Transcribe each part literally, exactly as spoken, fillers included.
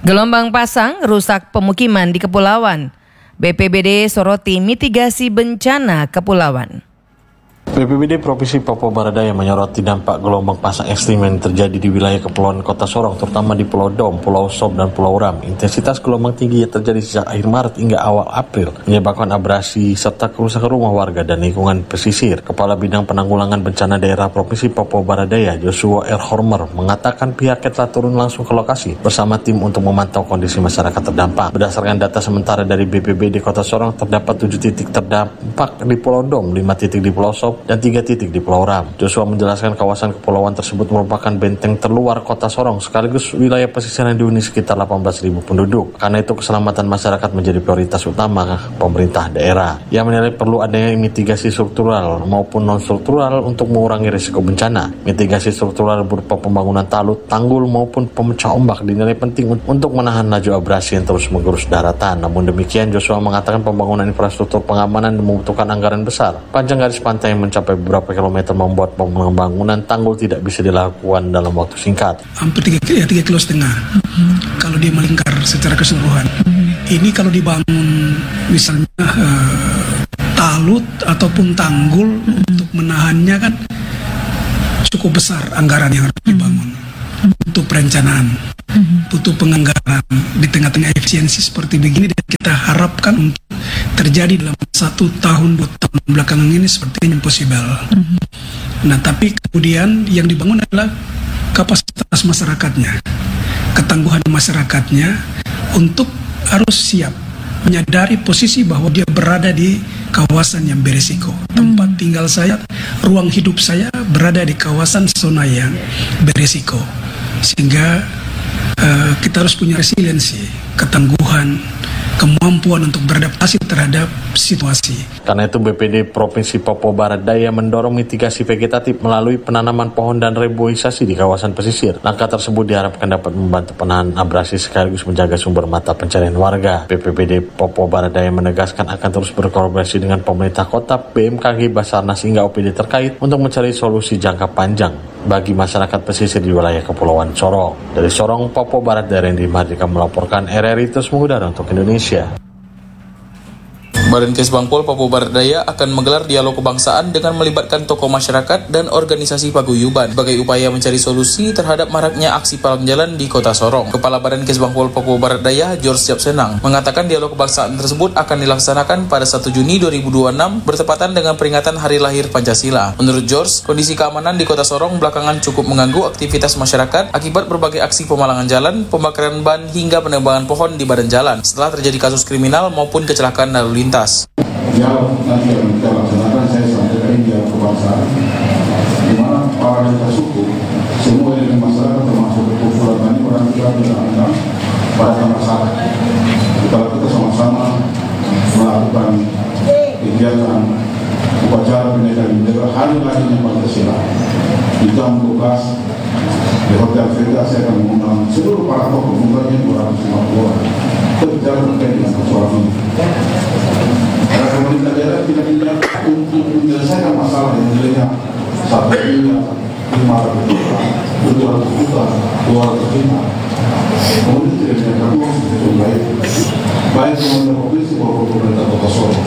Gelombang pasang rusak pemukiman di kepulauan. B P B D soroti mitigasi bencana kepulauan. B P B D Provinsi Papua Barat Daya menyoroti dampak gelombang pasang ekstrim yang terjadi di wilayah Kepulauan Kota Sorong, terutama di Pulau Dom, Pulau Sob, dan Pulau Ram. Intensitas gelombang tinggi yang terjadi sejak akhir Maret hingga awal April menyebabkan abrasi serta kerusakan rumah warga dan lingkungan pesisir. Kepala Bidang Penanggulangan Bencana Daerah Provinsi Papua Barat Daya, Joshua R. Hormer, mengatakan pihaknya telah turun langsung ke lokasi bersama tim untuk memantau kondisi masyarakat terdampak. Berdasarkan data sementara dari B P B D Kota Sorong, terdapat tujuh titik terdampak di Pulau Dom, lima titik di Pulau Sob, dan tiga titik di Pulau Ram. Joshua menjelaskan kawasan kepulauan tersebut merupakan benteng terluar Kota Sorong sekaligus wilayah pesisir yang dihuni sekitar delapan belas ribu penduduk. Karena itu keselamatan masyarakat menjadi prioritas utama pemerintah daerah. Ia menilai perlu adanya mitigasi struktural maupun non-struktural untuk mengurangi risiko bencana. Mitigasi struktural berupa pembangunan talut, tanggul maupun pemecah ombak dinilai penting untuk menahan laju abrasi yang terus menggerus daratan. Namun demikian, Joshua mengatakan pembangunan infrastruktur pengamanan membutuhkan anggaran besar. Panjang garis pantai yang mencapai beberapa kilometer membuat pembangunan tanggul tidak bisa dilakukan dalam waktu singkat. Hampir tiga kilo, ya, tiga kilo setengah. Mm-hmm. Kalau dia melingkar secara keseluruhan. Mm-hmm. Ini kalau dibangun misalnya uh, talut ataupun tanggul mm-hmm. untuk menahannya kan cukup besar anggaran yang harus dibangun. Mm-hmm. Untuk perencanaan, mm-hmm. butuh penganggaran di tengah-tengah efisiensi seperti begini, dan kita harapkan untuk terjadi dalam satu tahun dua tahun belakangan ini sepertinya impossible. Mm-hmm. Nah, tapi kemudian yang dibangun adalah kapasitas masyarakatnya, ketangguhan masyarakatnya untuk harus siap menyadari posisi bahwa dia berada di kawasan yang berisiko. Tempat tinggal saya, ruang hidup saya berada di kawasan zona yang berisiko, sehingga uh, kita harus punya resiliensi, ketangguhan, kemampuan untuk beradaptasi terhadap situasi. Karena itu B P D Provinsi Papua Barat Daya mendorong mitigasi vegetatif melalui penanaman pohon dan reboisasi di kawasan pesisir. Langkah tersebut diharapkan dapat membantu penahan abrasi sekaligus menjaga sumber mata pencarian warga. B P B D Papua Barat Daya menegaskan akan terus berkolaborasi dengan pemerintah kota, B M K G, Basarnas hingga O P D terkait untuk mencari solusi jangka panjang bagi masyarakat pesisir di wilayah Kepulauan Sorong. Dari Sorong, Papua Barat Daya, Randy Mardika melaporkan. R R I terus mengudara untuk Indonesia. Badan Kesbangpol Papua Barat Daya akan menggelar dialog kebangsaan dengan melibatkan tokoh masyarakat dan organisasi paguyuban sebagai upaya mencari solusi terhadap maraknya aksi palang jalan di Kota Sorong. Kepala Badan Kesbangpol Papua Barat Daya, George Siapsenang, mengatakan dialog kebangsaan tersebut akan dilaksanakan pada satu Juni dua ribu dua puluh enam bertepatan dengan peringatan Hari Lahir Pancasila. Menurut George, kondisi keamanan di Kota Sorong belakangan cukup mengganggu aktivitas masyarakat akibat berbagai aksi pemalangan jalan, pembakaran ban hingga penebangan pohon di badan jalan setelah terjadi kasus kriminal maupun kecelakaan lalu lintas. Dialog nanti yang kita laksanakan, saya sampaikan dialog kebangsaan di mana para lintas suku, semua elemen masyarakat termasuk kumpulan tani orang tua dan anak pada masyarakat. Kalau kita sama-sama melakukan kegiatan upacara pendidikan negara hari lahirnya Pancasila, kita tugas di Hotel Vega. Saya akan mengundang seluruh para tokoh jumlahnya dua ratus lima puluh orang berbicara terkait dengan persoalan ini. Karena pemerintah daerah tidak tidak untuk menyelesaikan masalah yang nilainya satu miliar lima ratus juta, dua ratus juta, dua ratus juta. Kemudian tidak bisa uang sesuatu baik, baik pemerintah provinsi maupun pemerintah Kota Sorong.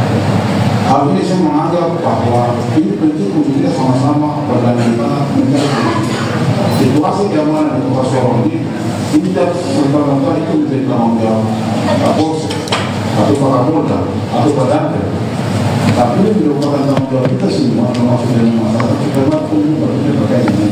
Hal ini saya menganggap bahwa ini penting untuk kita sama-sama bergandingan mencari situasi keamanan di Kota Sorong ini. Ini tidak serta-merta itu menjadi tanggung jawab Kapolsek atau Kapolda atau Badanter. Tapi ini merupakan tanggung jawab kita semua, termasuk dengan masyarakat, karena ini berarti terkait dengan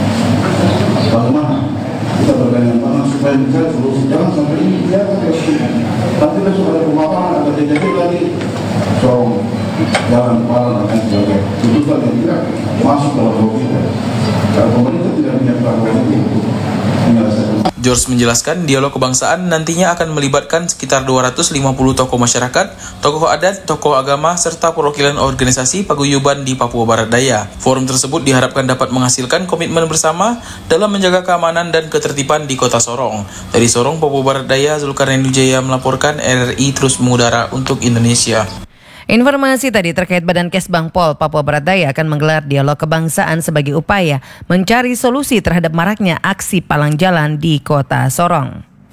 bagaimana kita bergandingan tangan supaya mencari solusi. Jangan sampai ini biarkan terus. Tapi besok ada pemaparan, ada jadi lagi Sorong jalan kepala dan lain sebagainya. Itu kan yang tidak masuk dalam logika. Kalau pemerintah tidak menyiapkan logika itu menyelesaikan. George menjelaskan dialog kebangsaan nantinya akan melibatkan sekitar dua ratus lima puluh tokoh masyarakat, tokoh adat, tokoh agama, serta perwakilan organisasi paguyuban di Papua Barat Daya. Forum tersebut diharapkan dapat menghasilkan komitmen bersama dalam menjaga keamanan dan ketertiban di Kota Sorong. Dari Sorong, Papua Barat Daya, Zulkarnain Wijaya melaporkan. R R I terus mengudara untuk Indonesia. Informasi tadi terkait Badan Kesbangpol Papua Barat Daya akan menggelar dialog kebangsaan sebagai upaya mencari solusi terhadap maraknya aksi palang jalan di Kota Sorong.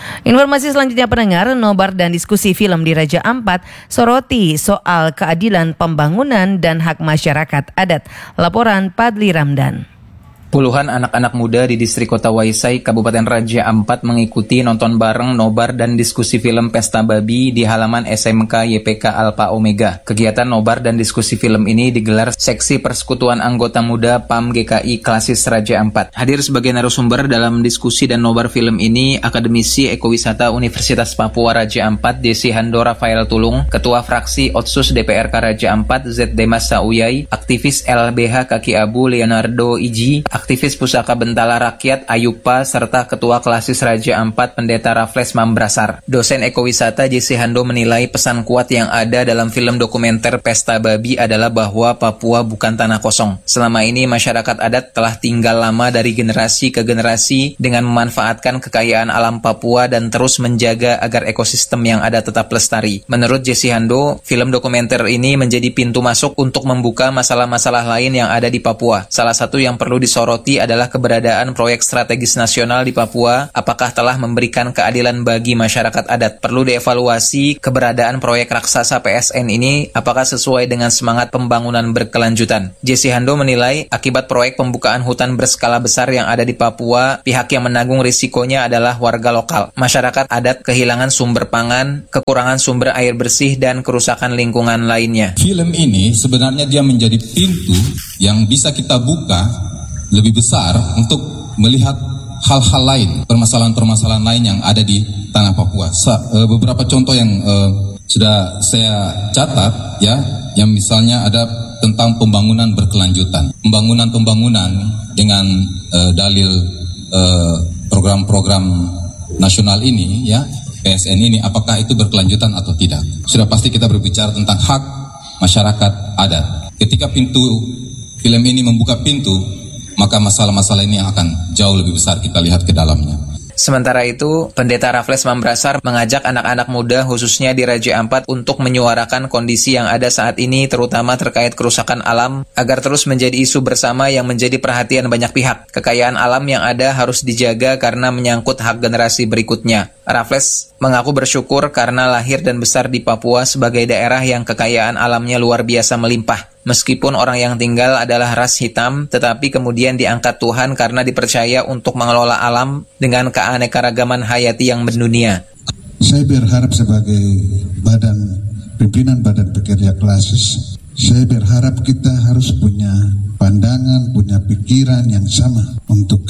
Informasi selanjutnya pendengar, nobar dan diskusi film di Raja Ampat soroti soal keadilan pembangunan dan hak masyarakat adat. Laporan Padli Ramdan. Puluhan anak-anak muda di distrik Kota Waisai, Kabupaten Raja Ampat mengikuti nonton bareng nobar dan diskusi film Pesta Babi di halaman S M K Y P K Alpha Omega. Kegiatan nobar dan diskusi film ini digelar Seksi Persekutuan Anggota Muda P A M G K I Klasis Raja Ampat. Hadir sebagai narasumber dalam diskusi dan nobar film ini, Akademisi Ekowisata Universitas Papua Raja Ampat Desi Hando Rafael Tulung, Ketua Fraksi Otsus D P R K Raja Ampat Z Demas Sauyai, aktivis L B H Kaki Abu Leonardo Iji, aktivis Pusaka Bentala Rakyat Ayupa, serta Ketua Klasis Raja Ampat Pendeta Raffles Mambrasar. Dosen Ekowisata J C Hando menilai pesan kuat yang ada dalam film dokumenter Pesta Babi adalah bahwa Papua bukan tanah kosong. Selama ini masyarakat adat telah tinggal lama dari generasi ke generasi dengan memanfaatkan kekayaan alam Papua dan terus menjaga agar ekosistem yang ada tetap lestari. Menurut J C Hando, film dokumenter ini menjadi pintu masuk untuk membuka masalah-masalah lain yang ada di Papua. Salah satu yang perlu disoroti Soroti adalah keberadaan proyek strategis nasional di Papua, apakah telah memberikan keadilan bagi masyarakat adat. Perlu dievaluasi keberadaan proyek raksasa P S N ini, apakah sesuai dengan semangat pembangunan berkelanjutan. J C Hando menilai, akibat proyek pembukaan hutan berskala besar yang ada di Papua, pihak yang menanggung risikonya adalah warga lokal. Masyarakat adat kehilangan sumber pangan, kekurangan sumber air bersih, dan kerusakan lingkungan lainnya. Film ini sebenarnya dia menjadi pintu yang bisa kita buka lebih besar untuk melihat hal-hal lain, permasalahan-permasalahan lain yang ada di tanah Papua. Sa- uh, beberapa contoh yang uh, sudah saya catat, ya, yang misalnya ada tentang pembangunan berkelanjutan, pembangunan-pembangunan dengan uh, dalil uh, program-program nasional ini, ya, P S N ini, apakah itu berkelanjutan atau tidak? Sudah pasti kita berbicara tentang hak masyarakat adat. Ketika pintu film ini membuka pintu, maka masalah-masalah ini akan jauh lebih besar kita lihat ke dalamnya. Sementara itu, Pendeta Raffles Mambrasar mengajak anak-anak muda khususnya di Raja Ampat untuk menyuarakan kondisi yang ada saat ini, terutama terkait kerusakan alam, agar terus menjadi isu bersama yang menjadi perhatian banyak pihak. Kekayaan alam yang ada harus dijaga karena menyangkut hak generasi berikutnya. Raffles mengaku bersyukur karena lahir dan besar di Papua sebagai daerah yang kekayaan alamnya luar biasa melimpah. Meskipun orang yang tinggal adalah ras hitam, tetapi kemudian diangkat Tuhan karena dipercaya untuk mengelola alam dengan keanekaragaman hayati yang mendunia. Saya berharap sebagai badan pimpinan badan pekerja klasis, saya berharap kita harus punya pandangan, punya pikiran yang sama untuk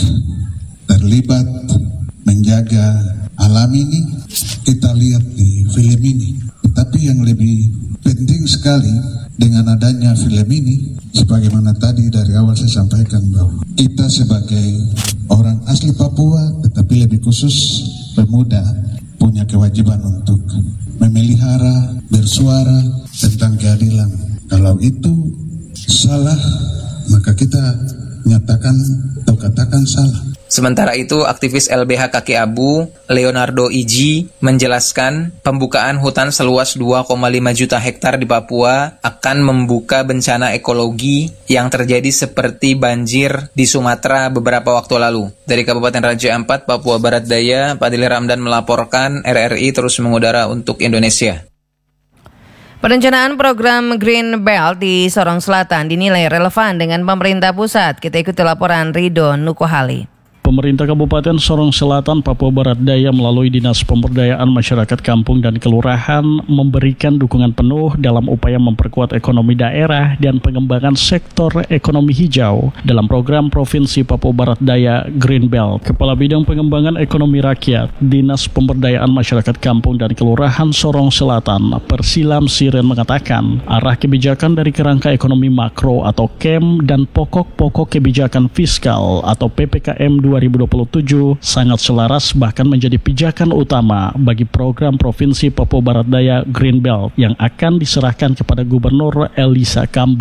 terlibat menjaga alam ini. Kita lihat di film ini, tetapi yang lebih penting sekali dengan adanya film ini, sebagaimana tadi dari awal saya sampaikan bahwa kita sebagai orang asli Papua, tetapi lebih khusus pemuda, punya kewajiban untuk memelihara, bersuara tentang keadilan. Kalau itu salah, maka kita nyatakan atau katakan salah. Sementara itu, aktivis L B H Kaki Abu, Leonardo Iji, menjelaskan pembukaan hutan seluas dua koma lima juta hektar di Papua akan membuka bencana ekologi yang terjadi seperti banjir di Sumatera beberapa waktu lalu. Dari Kabupaten Raja Ampat, Papua Barat Daya, Padli Ramdan melaporkan. R R I terus mengudara untuk Indonesia. Perencanaan program Green Belt di Sorong Selatan dinilai relevan dengan pemerintah pusat. Kita ikuti laporan Ridho Nukohali. Pemerintah Kabupaten Sorong Selatan, Papua Barat Daya melalui Dinas Pemberdayaan Masyarakat Kampung dan Kelurahan memberikan dukungan penuh dalam upaya memperkuat ekonomi daerah dan pengembangan sektor ekonomi hijau dalam program Provinsi Papua Barat Daya Green Belt. Kepala Bidang Pengembangan Ekonomi Rakyat, Dinas Pemberdayaan Masyarakat Kampung dan Kelurahan Sorong Selatan, Persilam Siren mengatakan, arah kebijakan dari kerangka ekonomi makro atau K E M dan pokok-pokok kebijakan fiskal atau P P K M dua ribu dua puluh tujuh sangat selaras bahkan menjadi pijakan utama bagi program Provinsi Papua Barat Daya Green Belt yang akan diserahkan kepada Gubernur Elisa Kambu.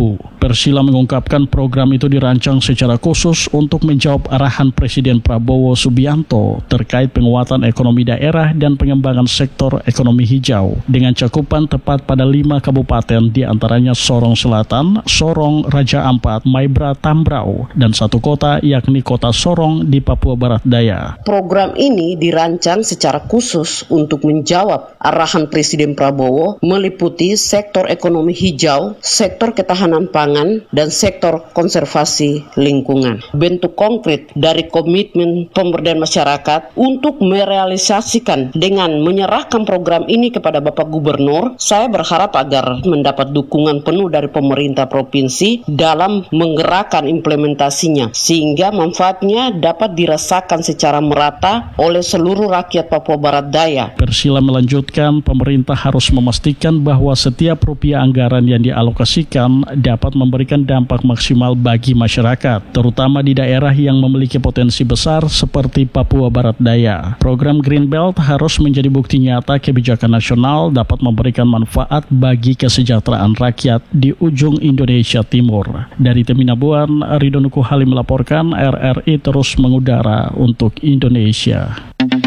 Persila mengungkapkan program itu dirancang secara khusus untuk menjawab arahan Presiden Prabowo Subianto terkait penguatan ekonomi daerah dan pengembangan sektor ekonomi hijau dengan cakupan tepat pada lima kabupaten di antaranya Sorong Selatan, Sorong, Raja Ampat, Maibra, Tambrau, dan satu kota yakni Kota Sorong di Papua Barat Daya. Program ini dirancang secara khusus untuk menjawab arahan Presiden Prabowo meliputi sektor ekonomi hijau, sektor ketahanan pangan, dan sektor konservasi lingkungan. Bentuk konkret dari komitmen pemberdayaan masyarakat untuk merealisasikan dengan menyerahkan program ini kepada Bapak Gubernur, saya berharap agar mendapat dukungan penuh dari pemerintah provinsi dalam menggerakkan implementasinya, sehingga manfaatnya dapat dirasakan secara merata oleh seluruh rakyat Papua Barat Daya. Persila melanjutkan, pemerintah harus memastikan bahwa setiap rupiah anggaran yang dialokasikan dapat memberikan dampak maksimal bagi masyarakat, terutama di daerah yang memiliki potensi besar seperti Papua Barat Daya. Program Greenbelt harus menjadi bukti nyata kebijakan nasional dapat memberikan manfaat bagi kesejahteraan rakyat di ujung Indonesia Timur. Dari Teminabuan, Ridho Nuku Halim melaporkan, R R I terus mengudara untuk Indonesia.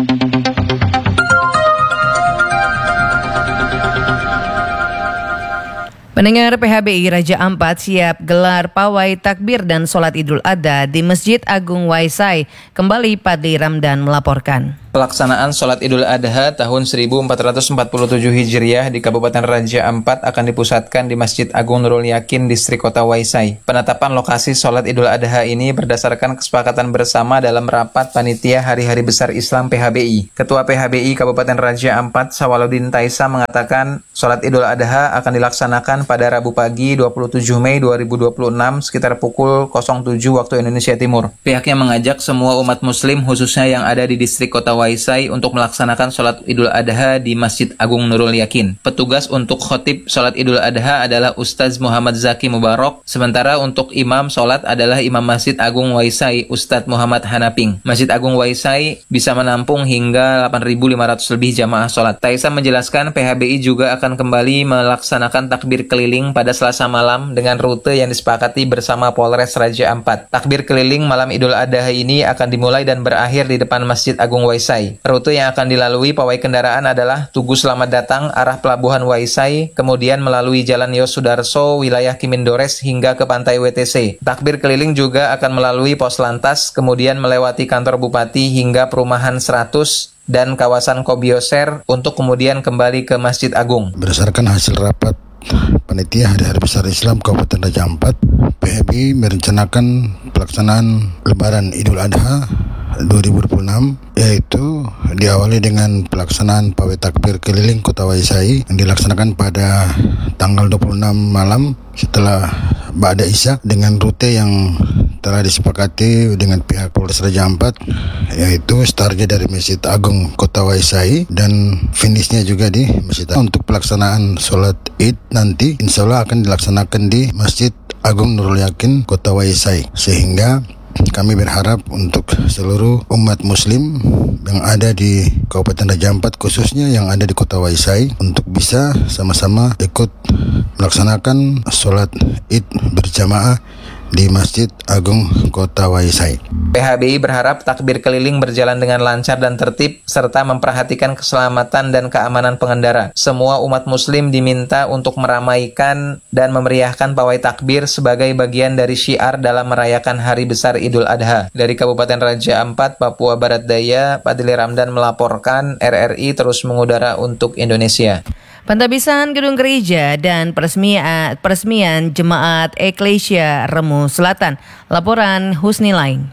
Pendengar, P H B I Raja Ampat siap gelar pawai takbir dan sholat Idul Adha di Masjid Agung Waisai. Kembali Padli Ramdan melaporkan. Pelaksanaan sholat Idul Adha tahun seribu empat ratus empat puluh tujuh Hijriah di Kabupaten Raja Ampat akan dipusatkan di Masjid Agung Nurul Yakin, Distrik Kota Waisai. Penetapan lokasi sholat Idul Adha ini berdasarkan kesepakatan bersama dalam rapat panitia Hari-Hari Besar Islam P H B I. Ketua P H B I Kabupaten Raja Ampat, Sawaludin Taisa, mengatakan sholat Idul Adha akan dilaksanakan pada Rabu pagi dua puluh tujuh Mei dua ribu dua puluh enam sekitar pukul nol tujuh waktu Indonesia Timur. Pihaknya mengajak semua umat muslim khususnya yang ada di Distrik Kota Waisai untuk melaksanakan sholat Idul Adha di Masjid Agung Nurul Yakin. Petugas untuk khotib sholat Idul Adha adalah Ustaz Muhammad Zaki Mubarok, sementara untuk imam sholat adalah Imam Masjid Agung Waisai, Ustadz Muhammad Hanaping. Masjid Agung Waisai bisa menampung hingga delapan ribu lima ratus lebih jamaah sholat. Taisa menjelaskan P H B I juga akan kembali melaksanakan takbir keliling pada Selasa malam dengan rute yang disepakati bersama Polres Raja Ampat. Takbir keliling malam Idul Adha ini akan dimulai dan berakhir di depan Masjid Agung Waisai. Rute yang akan dilalui pawai kendaraan adalah Tugu Selamat Datang arah Pelabuhan Waisai, kemudian melalui Jalan Yosudarso, wilayah Kimindores hingga ke Pantai W T C. Takbir keliling juga akan melalui Pos Lantas, kemudian melewati kantor Bupati hingga Perumahan seratus dan kawasan Kobioser untuk kemudian kembali ke Masjid Agung. Berdasarkan hasil rapat panitia Hari-Hari Besar Islam Kabupaten Raja Ampat, P H B I merencanakan pelaksanaan Lebaran Idul Adha dua ribu dua puluh enam, yaitu diawali dengan pelaksanaan pawai takbir keliling Kota Waisai yang dilaksanakan pada tanggal dua puluh enam malam setelah Ba'da Isya dengan rute yang telah disepakati dengan pihak Polres Raja Ampat, yaitu startnya dari Masjid Agung Kota Waisai dan finishnya juga di Masjid Agung. Untuk pelaksanaan sholat Id nanti insya Allah akan dilaksanakan di Masjid Agung Nurul Yakin Kota Waisai, sehingga kami berharap untuk seluruh umat muslim yang ada di Kabupaten Raja Ampat, khususnya yang ada di Kota Waisai, untuk bisa sama-sama ikut melaksanakan sholat Id berjamaah di Masjid Agung Kota Waisai. P H B I berharap takbir keliling berjalan dengan lancar dan tertib serta memperhatikan keselamatan dan keamanan pengendara. Semua umat muslim diminta untuk meramaikan dan memeriahkan pawai takbir sebagai bagian dari syiar dalam merayakan Hari Besar Idul Adha. Dari Kabupaten Raja Ampat, Papua Barat Daya, Padli Ramdan melaporkan, R R I terus mengudara untuk Indonesia. Pentabisan gedung gereja dan peresmian, peresmian Jemaat Eklesia Remu Selatan. Laporan Husni Lain.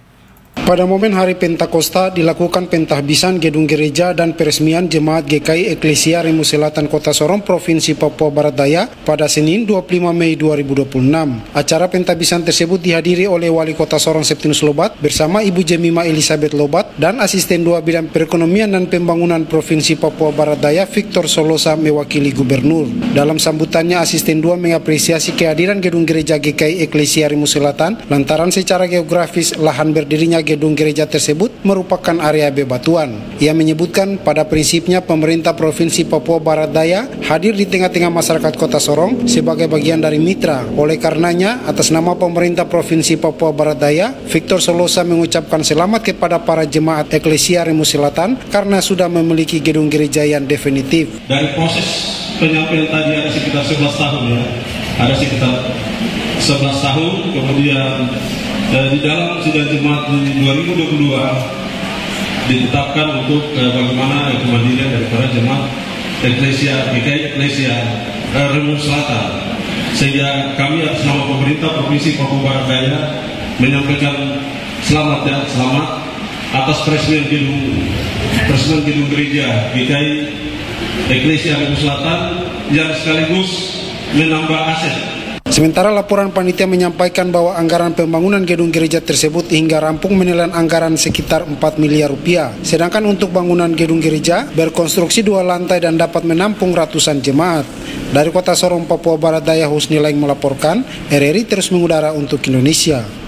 Pada momen Hari Pentakosta dilakukan pentahbisan gedung gereja dan peresmian Jemaat G K I Eklesia Remu Selatan Kota Sorong, Provinsi Papua Barat Daya pada Senin dua puluh lima Mei dua ribu dua puluh enam. Acara pentahbisan tersebut dihadiri oleh Wali Kota Sorong Septinus Lobat bersama Ibu Jemima Elizabeth Lobat dan Asisten Dua Bidang Perekonomian dan Pembangunan Provinsi Papua Barat Daya Victor Solosa mewakili Gubernur. Dalam sambutannya, Asisten Dua mengapresiasi kehadiran gedung gereja G K I Eklesia Remu Selatan lantaran secara geografis lahan berdirinya gedung gereja tersebut merupakan area bebatuan. Ia menyebutkan pada prinsipnya pemerintah Provinsi Papua Barat Daya hadir di tengah-tengah masyarakat Kota Sorong sebagai bagian dari mitra. Oleh karenanya, atas nama pemerintah Provinsi Papua Barat Daya, Victor Solosa mengucapkan selamat kepada para jemaat Eklesia Remu Selatan karena sudah memiliki gedung gereja yang definitif. Dari proses penyampaian tadi ada sekitar sebelas tahun ya, ada sekitar sebelas tahun, kemudian eh, di dalam sidang jemaat di dua ribu dua puluh dua ditetapkan untuk eh, bagaimana eh, kemandirian daripada jemaat Eklesia G K I Eklesia eh, Remu Selatan, sehingga kami atas nama pemerintah Provinsi Papua Barat Daya menyampaikan selamat ya, selamat atas peresmian gedung peresmian gedung gereja G K I Eklesia Remu Selatan yang sekaligus menambah aset. Sementara laporan panitia menyampaikan bahwa anggaran pembangunan gedung gereja tersebut hingga rampung menelan anggaran sekitar empat miliar rupiah. Sedangkan untuk bangunan gedung gereja berkonstruksi dua lantai dan dapat menampung ratusan jemaat. Dari Kota Sorong, Papua Barat Daya, Husni Laing melaporkan, R R I terus mengudara untuk Indonesia.